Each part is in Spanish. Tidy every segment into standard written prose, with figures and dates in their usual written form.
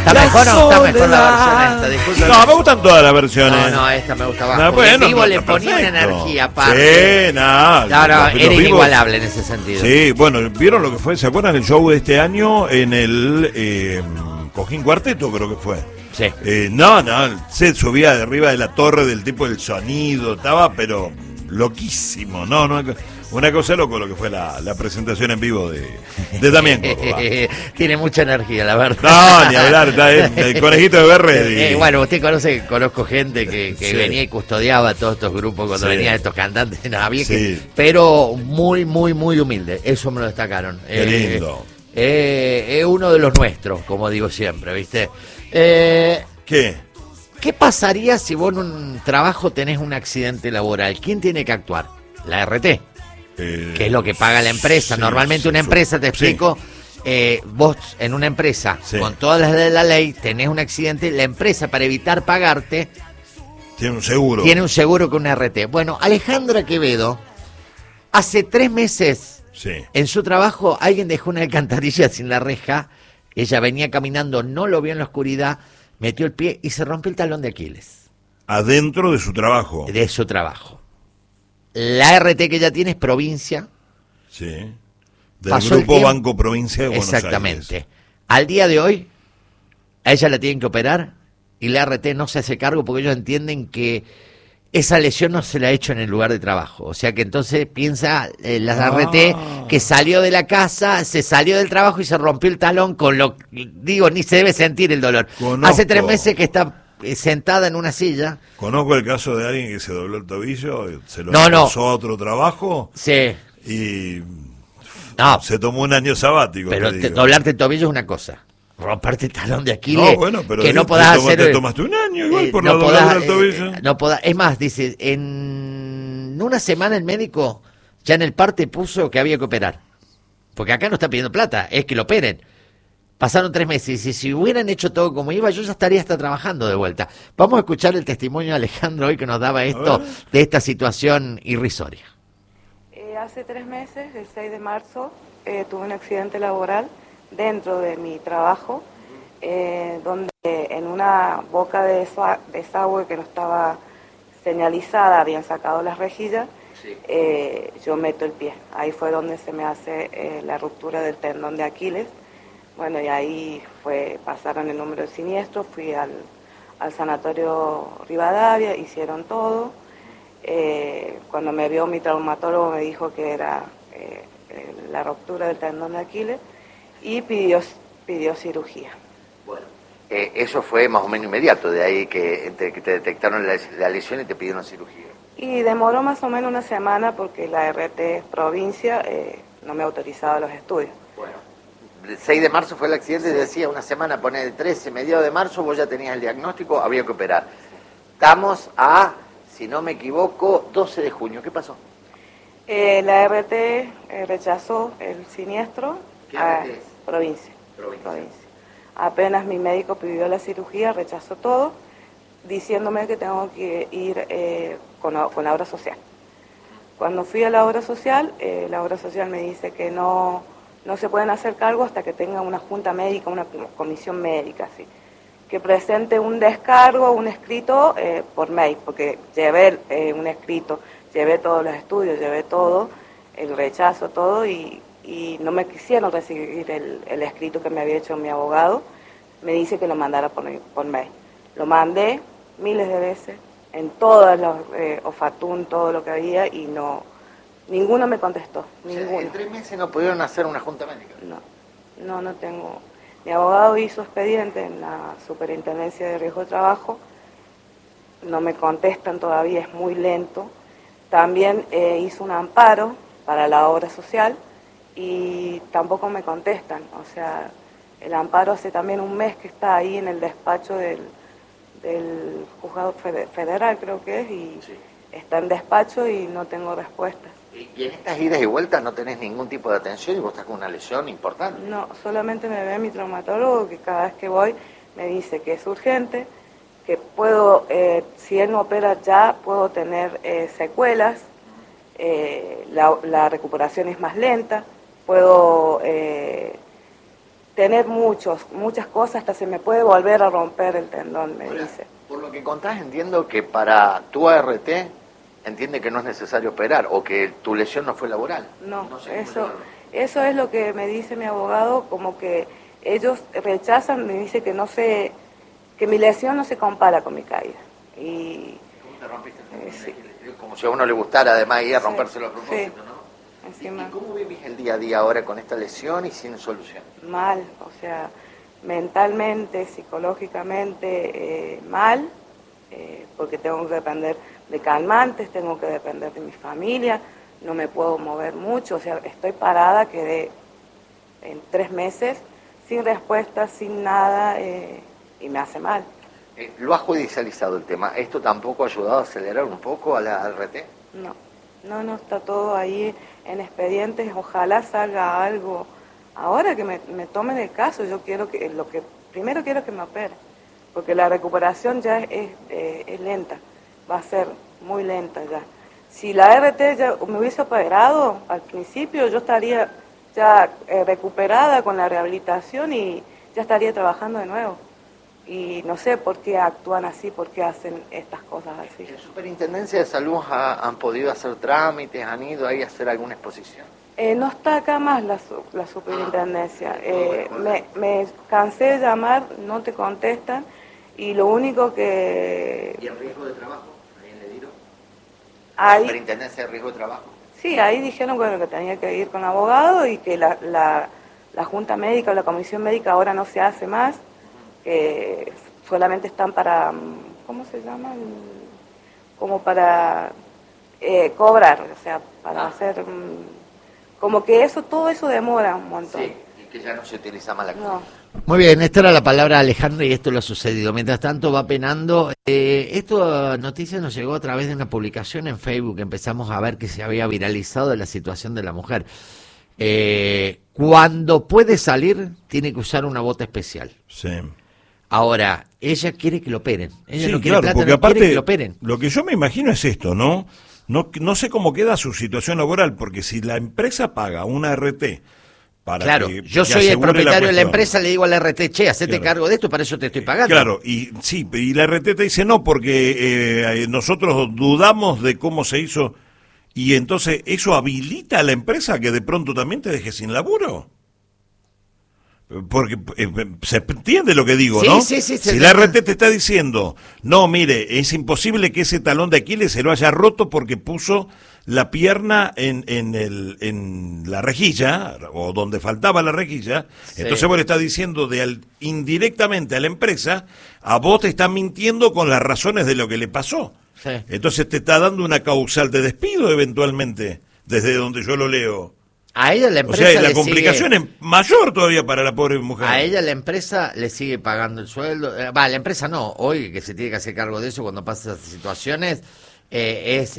Está mejor la versión esta, disculpa. No, me gustan todas las versiones. No, esta me gustaba. No, Porque bueno, en vivo no, le está ponía una perfecto. energía aparte. Sí, nada. No, Los era vivos- inigualable en ese sentido. Sí, bueno, ¿vieron lo que fue? ¿Se acuerdan el show de este año en el Cojín Cuarteto, creo que fue? Sí. No, se subía de arriba de la torre del tipo del sonido, estaba pero loquísimo, no, una cosa loco lo que fue la presentación en vivo de Damián Córdoba. Tiene mucha energía, la verdad. No, ni hablar, está el conejito de Berre. Bueno, usted conoce que conozco gente que Sí. venía y custodiaba todos estos grupos cuando Sí. venían estos cantantes. No, había Sí. pero muy, muy, muy humilde. Eso me lo destacaron. Qué lindo. Es uno de los nuestros, como digo siempre, ¿viste? ¿Qué? ¿Qué pasaría si vos en un trabajo tenés un accidente laboral? ¿Quién tiene que actuar? La RT, que es lo que paga la empresa. Sí, Normalmente sí, una empresa, te sí. explico, vos en una empresa, Sí. con todas las de la ley, tenés un accidente, la empresa para evitar pagarte, Tiene un seguro. tiene un seguro con una RT. Bueno, Alejandra Quevedo, hace 3 meses, Sí. en su trabajo, alguien dejó una alcantarilla sin la reja, ella venía caminando, no lo vio en la oscuridad, metió el pie y se rompió el talón de Aquiles. Adentro de su trabajo. De su trabajo. La RT que ella tiene es provincia. Sí. Del Pasó el Grupo tiempo. Banco Provincia de Buenos Exactamente. Aires. Al día de hoy, a ella la tienen que operar y la RT no se hace cargo porque ellos entienden que esa lesión no se la ha hecho en el lugar de trabajo. O sea que entonces piensa la RT que salió de la casa, se salió del trabajo y se rompió el talón, con lo digo, ni se debe sentir el dolor. Conozco. Hace 3 meses que está sentada en una silla. Conozco el caso de alguien que se dobló el tobillo, se lo No. pasó a otro trabajo Sí. y No, se tomó un año sabático. pero te digo. doblarte el tobillo es una cosa. Romperte el talón de Aquiles, No, bueno, pero que no te podás tomaste- hacer... te tomaste un año igual por no la dobladura podás, del tobillo. no podás, es más, dice, en una semana el médico ya en el parte puso que había que operar. Porque acá no está pidiendo plata, es que lo operen. Pasaron 3 meses y si hubieran hecho todo como iba, yo ya estaría hasta trabajando de vuelta. Vamos a escuchar el testimonio de Alejandro hoy que nos daba esto, de esta situación irrisoria. Hace 3 meses, el 6 de marzo, tuve un accidente laboral dentro de mi trabajo, donde en una boca de desagüe que no estaba señalizada, habían sacado las rejillas, yo meto el pie. Ahí fue donde se me hace la ruptura del tendón de Aquiles. Bueno, y ahí pasaron el número de siniestro, fui al sanatorio Rivadavia, hicieron todo. Cuando me vio mi traumatólogo me dijo que era la ruptura del tendón de Aquiles y pidió cirugía. Bueno, eso fue más o menos inmediato, de ahí que te detectaron la lesión y te pidieron cirugía. Y demoró más o menos una semana porque la RT provincia no me autorizaba los estudios. Bueno, el 6 de marzo fue el accidente, sí. Decía una semana, pone el 13, mediados de marzo, vos ya tenías el diagnóstico, había que operar. Estamos a, si no me equivoco, 12 de junio. ¿Qué pasó? La RT rechazó el siniestro. ¿Qué RT es? Provincia. Apenas mi médico pidió la cirugía, rechazó todo, diciéndome que tengo que ir con la obra social. Cuando fui a la obra social me dice que no se pueden hacer cargo hasta que tenga una junta médica, una comisión médica, ¿sí? Que presente un descargo, un escrito por mail, porque llevé un escrito, llevé todos los estudios, llevé todo, el rechazo, todo, y no me quisieron recibir el escrito que me había hecho mi abogado. Me dice que lo mandara por mail. Lo mandé miles de veces, en todos los OFATUN, todo lo que había, y ninguno me contestó, ninguno. ¿En 3 meses no pudieron hacer una junta médica? No tengo. Mi abogado hizo expediente en la Superintendencia de Riesgo de Trabajo, no me contestan todavía, es muy lento. También hizo un amparo para la obra social y tampoco me contestan. O sea, el amparo hace también un mes que está ahí en el despacho del juzgado federal, creo que es, y sí. Está en despacho y no tengo respuestas. ¿Y en estas idas y vueltas no tenés ningún tipo de atención y vos estás con una lesión importante? No, solamente me ve mi traumatólogo, que cada vez que voy me dice que es urgente, que puedo, si él no opera ya, puedo tener secuelas, la recuperación es más lenta, puedo tener muchas cosas, hasta se me puede volver a romper el tendón, me dice. Por lo que contás, entiendo que para tu ART entiende que no es necesario operar o que tu lesión no fue laboral. No, eso es lo que me dice mi abogado, como que ellos rechazan, me dice que que mi lesión no se compara con mi caída. Y ¿cómo te rompiste? Sí. Como si a uno le gustara además ir a rompérselo a propósito, sí. ¿no? Encima, ¿Y cómo vivís el día a día ahora con esta lesión y sin solución? mal, o sea, mentalmente, psicológicamente mal, porque tengo que depender de calmantes, tengo que depender de mi familia, no me puedo mover mucho, o sea, estoy parada, quedé en 3 meses sin respuesta, sin nada, y me hace mal. ¿Lo ha judicializado el tema? ¿Esto tampoco ha ayudado a acelerar un poco a la ART? No, está todo ahí en expedientes, ojalá salga algo. Ahora que me tomen el caso, yo quiero primero quiero que me opere, porque la recuperación ya es lenta, va a ser muy lenta ya. Si la ART ya me hubiese operado al principio, yo estaría ya recuperada con la rehabilitación y ya estaría trabajando de nuevo. Y no sé por qué actúan así, por qué hacen estas cosas así. ¿En Superintendencia de Salud han podido hacer trámites, han ido ahí a hacer alguna exposición? No está acá más la superintendencia. Me cansé de llamar, no te contestan, y lo único que... ¿Y el riesgo de trabajo? ¿Alguien le dio? Ahí, ¿Superintendencia de riesgo de trabajo? sí, ahí dijeron que tenía que ir con abogado y que la junta médica o la comisión médica ahora no se hace más. Solamente están para, ¿cómo se llama? Como para cobrar, o sea, para hacer, como que todo eso demora un montón. Sí, y que ya no se utiliza más la cosa. No. Muy bien, esta era la palabra de Alejandro y esto lo ha sucedido. Mientras tanto va penando. Esta noticia nos llegó a través de una publicación en Facebook. Empezamos a ver que se había viralizado la situación de la mujer. Cuando puede salir, tiene que usar una bota especial. Sí. Ahora, ella quiere que lo operen. Ella Sí, no quiere claro, plata, porque no aparte, quiere que lo operen. lo que yo me imagino es esto, ¿no? No sé cómo queda su situación laboral, porque si la empresa paga una RT para Claro, que yo que soy el asegure propietario de la cuestión. empresa, le digo a la RT, che, hacete Claro. cargo de esto, para eso te estoy pagando. Claro, y sí, y la RT te dice no, porque nosotros dudamos de cómo se hizo, y entonces eso habilita a la empresa que de pronto también te deje sin laburo. Porque se entiende lo que digo, Sí, ¿no? sí, Si la RT te está diciendo, no, mire, es imposible que ese talón de Aquiles se lo haya roto porque puso la pierna en la rejilla, o donde faltaba la rejilla, Sí. entonces vos le estás diciendo indirectamente a la empresa, a vos te están mintiendo con las razones de lo que le pasó. Sí. Entonces te está dando una causal de despido eventualmente, desde donde yo lo leo. A ella la O empresa sea, la le complicación sigue, es mayor todavía para la pobre mujer. a ella la empresa le sigue pagando el sueldo. La empresa no, hoy que se tiene que hacer cargo de eso cuando pasan esas situaciones, es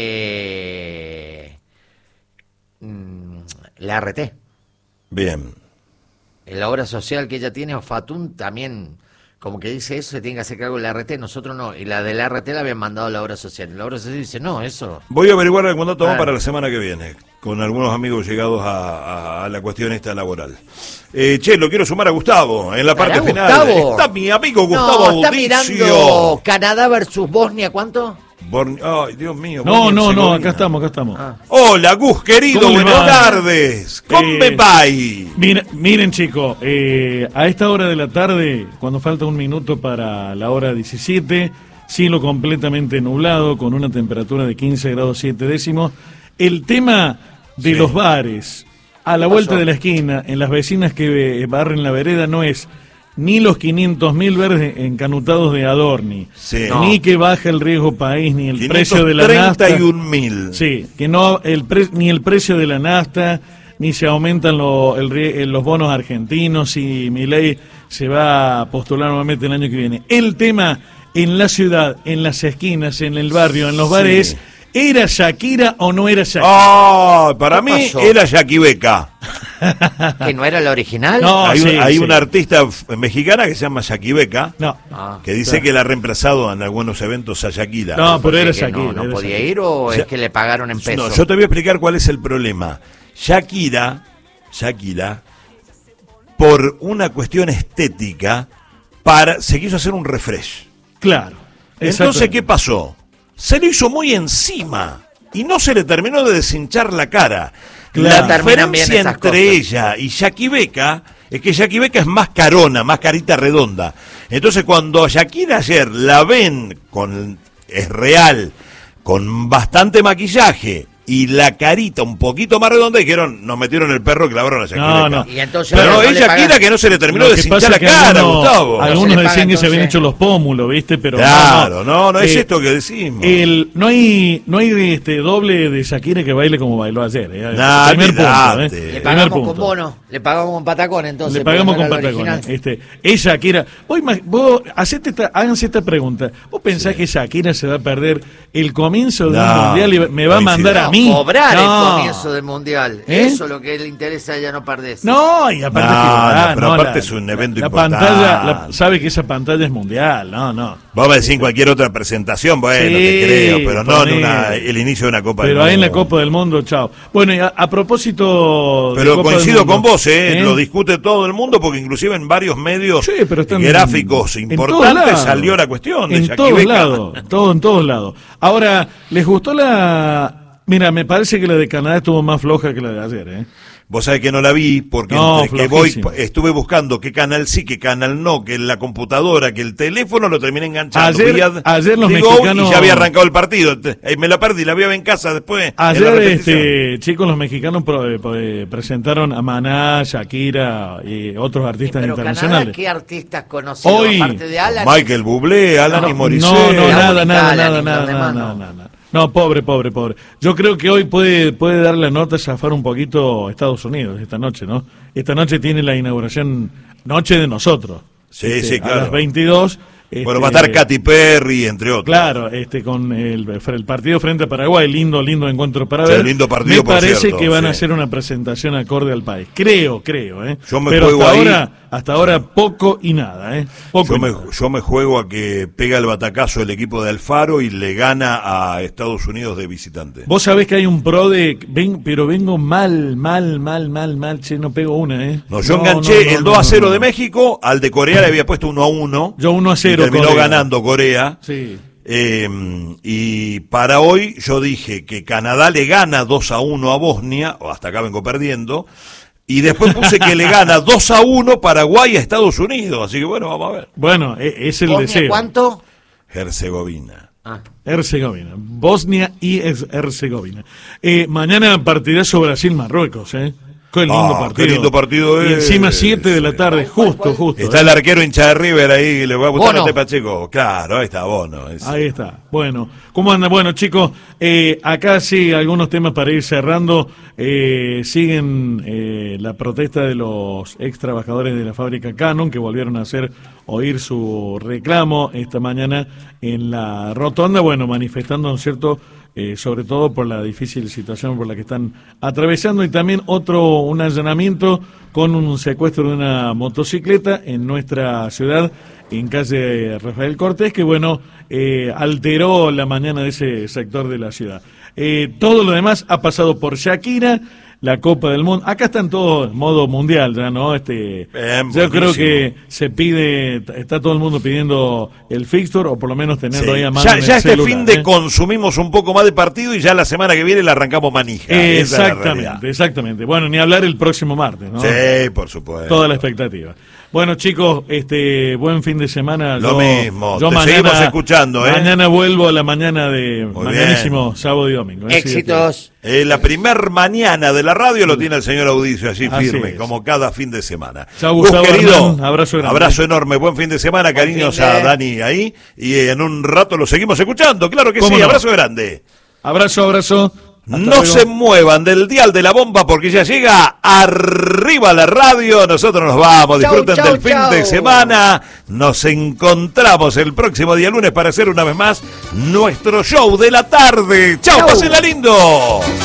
la RT. Bien. En la obra social que ella tiene, o Fatun también, como que dice eso, se tiene que hacer cargo de la RT, nosotros no. Y la de la RT la habían mandado a la obra social. Y la obra social dice, no, eso... Voy a averiguar algún dato más Claro. para la semana que viene, con algunos amigos llegados a la cuestión esta laboral. Che, lo quiero sumar a Gustavo, en la parte ¿Estará final. Gustavo? Está mi amigo Gustavo No, está Audicio. mirando Canadá versus Bosnia, ¿cuánto? Ay, Dios mío. No, Bosnia no, Herzegovina. acá estamos. Ah. Hola, Gus, querido, ¿Cómo le buenas va? tardes. ¿Cómo me va? Miren chicos, a esta hora de la tarde, cuando falta un minuto para la hora 17, cielo completamente nublado, con una temperatura de 15 grados 7 décimos. El tema de los bares, a la vuelta de la esquina, en las vecinas que barren la vereda, no es ni los 500.000 verdes encanutados de Adorni, Sí. No. ni que baja el riesgo país, ni el precio de la nafta. 531.000. Sí, que no ni el precio de la nafta, ni se aumentan los bonos argentinos, si Milei se va a postular nuevamente el año que viene. El tema en la ciudad, en las esquinas, en el barrio, en los bares, ¿era Shakira o no era Shakira? Para ¿Qué mí pasó? era Jackie Beca. ¿Que no era la original? No. Hay sí. una artista mexicana que se llama Jackie Beca, No, Ah. que dice que la ha reemplazado en algunos eventos a Shakira. no, pero era ¿Que Shakira. no era podía Shakira. ir o sea, es que le pagaron en pesos? No, yo te voy a explicar cuál es el problema. Shakira por una cuestión estética, se quiso hacer un refresh. Claro. Entonces, ¿qué pasó? Se le hizo muy encima y no se le terminó de deshinchar la cara. Claro. La diferencia entre ella y Jackie Beca es que Jackie Beca es más carona, más carita redonda. Entonces, cuando Shakira ayer la ven es real, con bastante maquillaje y la carita un poquito más redonda, dijeron, nos metieron el perro, clavaron a Shakira. No. Y entonces, pero es Shakira que no se le terminó de deshinchar la cara, Gustavo. Algunos decían que se habían hecho los pómulos, ¿viste? Pero claro, no es esto que decimos. No hay doble de Shakira que baile como bailó ayer. Primer punto. Le pagamos con bono, le pagamos con patacón, entonces. Le pagamos con patacón. Es Shakira. Vos háganse esta pregunta. ¿Vos pensás que Shakira se va a perder el comienzo de un mundial y me va a mandar a mí? Cobrar el comienzo del mundial. Eso es lo que le interesa a ella, no perderse. No, y aparte aparte es un evento importante. Pantalla, sabe que esa pantalla es mundial, no. Vos me decís en cualquier otra presentación, bueno, te creo, pero no en el inicio de una Copa del Mundo. Pero ahí en la Copa del Mundo, chao. Bueno, y a propósito de pero Copa coincido del Mundo, con vos, lo discute todo el mundo, porque inclusive en varios medios gráficos importantes salió la cuestión de Jackie Beca. En todos lados. Ahora, ¿les gustó Mira, me parece que la de Canadá estuvo más floja que la de ayer, Vos sabés que no la vi, porque estuve buscando qué canal sí, qué canal no, que la computadora, que el teléfono lo terminé enganchando. Ayer los mexicanos... Y ya había arrancado el partido, me la perdí, la vi en casa después. Ayer, chicos, los mexicanos presentaron a Maná, Shakira y otros artistas internacionales. Canadá, ¿qué artistas conocidos hoy, aparte de Alan? Michael Bublé, Alan y Morissette. Nada. No, pobre. Yo creo que hoy puede dar la nota, zafar un poquito Estados Unidos esta noche, ¿no? Esta noche tiene la inauguración, noche de nosotros. Sí, claro. A las 22. Bueno, va a estar Katy Perry, entre otros. Claro, con el partido frente a Paraguay, lindo encuentro para ver. Lindo partido, me parece que van a hacer una presentación acorde al país. Creo, Yo me pero juego hasta ahora poco y nada, Yo me juego a que pega el batacazo el equipo de Alfaro y le gana a Estados Unidos de visitante. Vos sabés que hay un pro pero vengo mal, che, no pego una, No, yo enganché el 2-0 de México, al de Corea le había puesto 1-1. Yo 1-0. Terminó ganando Corea. Sí. Y para hoy yo dije que Canadá le gana 2-1 a Bosnia, o hasta acá vengo perdiendo, y después puse que le gana 2-1 Paraguay a Estados Unidos, así que bueno, vamos a ver. Bueno, es el ¿Bosnia deseo. ¿Cuánto? Herzegovina. Herzegovina, Bosnia y Herzegovina. Mañana partidazo Brasil-Marruecos, Qué lindo partido. Y encima 7 de la tarde, justo. Está el arquero hincha de River ahí, le va a gustar a Pacheco. Claro, ahí está Bono. Ahí está. Bueno, ¿cómo anda? Bueno, chicos, acá sí, algunos temas para ir cerrando. Siguen la protesta de los ex trabajadores de la fábrica Canon, que volvieron a hacer oír su reclamo esta mañana en la rotonda, manifestando, ¿no es cierto?, sobre todo por la difícil situación por la que están atravesando, y también un allanamiento con un secuestro de una motocicleta en nuestra ciudad, en calle Rafael Cortés, que alteró la mañana de ese sector de la ciudad. Todo lo demás ha pasado por Shakira, la Copa del Mundo. Acá está en todo modo mundial ya, ¿no? Yo creo que está todo el mundo pidiendo el fixture, o por lo menos tenerlo ahí a mano. Ya este fin de consumimos un poco más de partido y ya la semana que viene le arrancamos manija. Exactamente. Bueno, ni hablar el próximo martes, ¿no? Sí, por supuesto. Toda la expectativa. Bueno, chicos, buen fin de semana. Lo mismo, te seguimos escuchando, Mañana vuelvo a la mañana de mañanísimo sábado y domingo. Éxitos. La primer mañana de la radio lo tiene el señor Audicio allí firme, como cada fin de semana. Chau, Gustavo, querido, Hernán, abrazo grande. Abrazo enorme, buen fin de semana, cariños a Dani ahí, y en un rato lo seguimos escuchando, claro que sí, no. Abrazo grande. Abrazo. No luego. Se muevan del dial de la bomba, porque ya llega Arriba la Radio. Nosotros nos vamos, disfruten del fin de semana. Nos encontramos el próximo día lunes para hacer una vez más nuestro show de la tarde. Chau. Pásenla lindo.